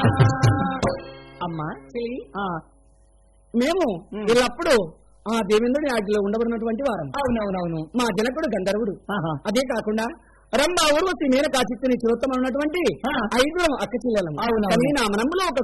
అమ్మా మేము ఎల్లప్పుడు ఆ దేవేంద్రుని ఆజ్ఞలో ఉండబడినటువంటి వారం. అవునవునవును. మా జనకుడు గంధర్వుడు. అదే కాకుండా రంభ ఊర్వశి మేనకా చిత్తుని చిరోత్తమ ఉన్నటువంటి 5 అక్క చెల్లెలము. కానీ నా మనంలో ఒక